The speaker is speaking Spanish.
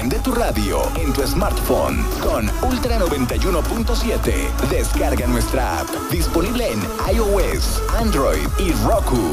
Enciende tu radio en tu smartphone con Ultra 91.7. Descarga nuestra app, disponible en iOS, Android y Roku.